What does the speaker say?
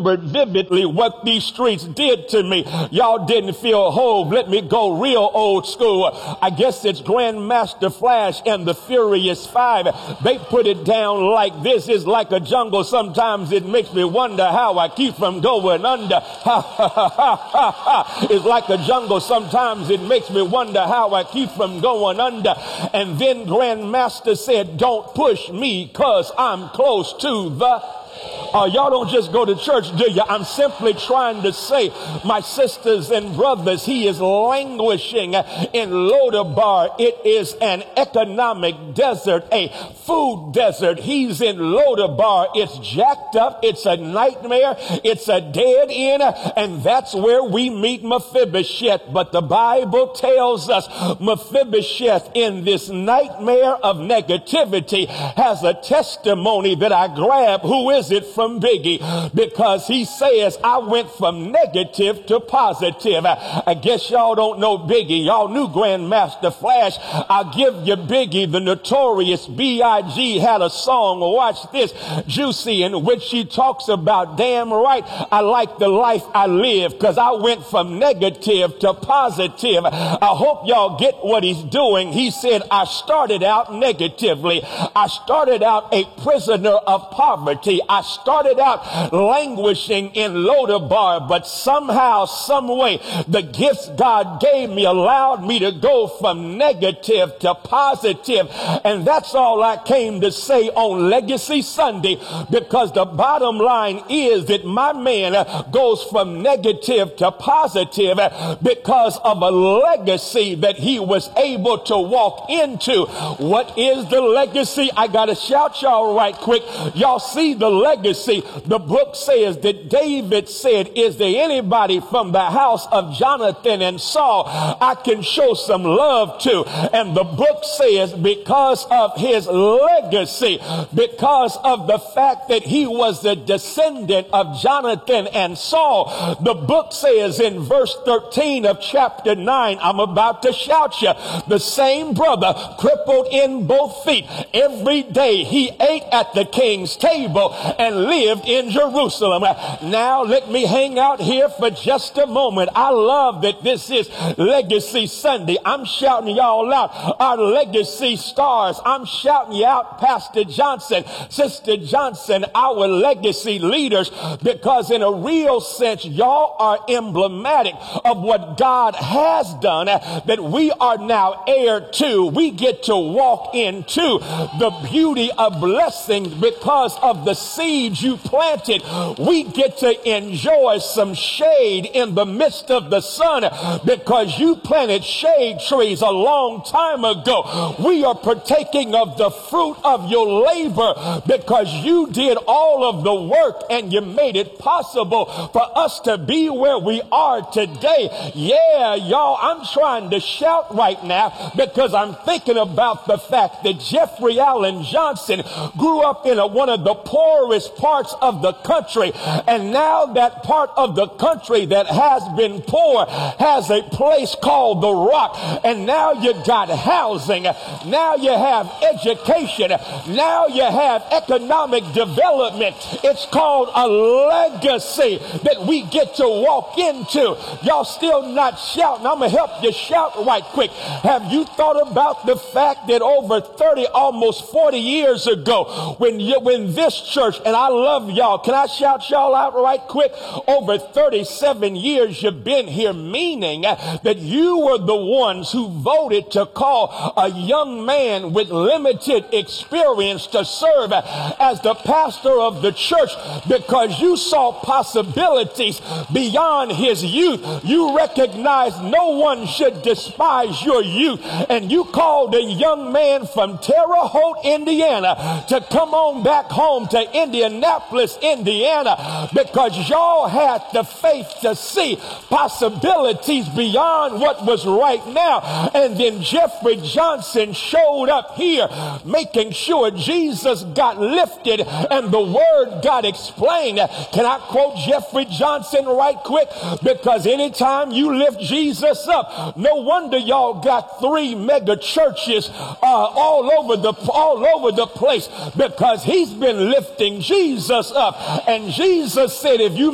remembered vividly what these streets did to me. Y'all didn't feel whole. Let me go real old school. I guess it's Grandmaster Flash and the Furious Five. They put it down like this. It's like a jungle. Sometimes it makes me wonder how I keep from going under. It's like a jungle. Sometimes it makes me wonder how I keep from going under. And then Grandmaster said, don't push me, cause I'm close to the... y'all don't just go to church, do you? I'm simply trying to say, my sisters and brothers, he is languishing in Lodabar. It is an economic desert, a food desert. He's in Lodabar. It's jacked up. It's a nightmare. It's a dead end. And that's where we meet Mephibosheth. But the Bible tells us Mephibosheth in this nightmare of negativity has a testimony that I grab. Who is it from Biggie? Because he says, I went from negative to positive. I guess y'all don't know Biggie. Y'all knew Grandmaster Flash. I'll give you Biggie. The Notorious B.I.G. had a song, watch this, Juicy, in which she talks about, damn right, I like the life I live because I went from negative to positive. I hope y'all get what he's doing. He said, I started out negatively. I started out a prisoner of poverty. I started out languishing in Lodabar, but somehow, some way, the gifts God gave me allowed me to go from negative to positive. And that's all I came to say on Legacy Sunday, because the bottom line is that my man goes from negative to positive because of a legacy that he was able to walk into. What is the legacy? I gotta shout y'all right quick. Y'all see the legacy. The book says that David said, is there anybody from the house of Jonathan and Saul I can show some love to? And the book says because of his legacy, because of the fact that he was a descendant of Jonathan and Saul, the book says in verse 13 of chapter 9, I'm about to shout you, the same brother crippled in both feet, every day he ate at the king's table and lived in Jerusalem. Now let me hang out here for just a moment. I love that this is Legacy Sunday. I'm shouting y'all out, our legacy stars. I'm shouting you out, Pastor Johnson, Sister Johnson, our legacy leaders, because in a real sense, y'all are emblematic of what God has done, that we are now heir to. We get to walk into the beauty of blessings because of the seeds you planted. We get to enjoy some shade in the midst of the sun because you planted shade trees a long time ago. We are partaking of the fruit of your labor because you did all of the work and you made it possible for us to be where we are today. Yeah, y'all, I'm trying to shout right now because I'm thinking about the fact that Jeffrey Allen Johnson grew up in one of the poorest parts of the country, and now that part of the country that has been poor has a place called the Rock, and now you got housing, now you have education, now you have economic development. It's called a legacy that we get to walk into. Y'all still not shouting. I'm gonna help you shout right quick. Have you thought about the fact that over 30, almost 40 years ago, when this church, and I love y'all, can I shout y'all out right quick? Over 37 years you've been here, meaning that you were the ones who voted to call a young man with limited experience to serve as the pastor of the church because you saw possibilities beyond his youth. You recognized no one should despise your youth, and you called a young man from Terre Haute, Indiana to come on back home to Indianapolis, Indiana, because y'all had the faith to see possibilities beyond what was right now. And then Jeffrey Johnson showed up here making sure Jesus got lifted and the word got explained. Can I quote Jeffrey Johnson right quick? Because anytime you lift Jesus up, no wonder y'all got 3 mega churches all over the place, because he's been lifting Jesus up. And Jesus said, if you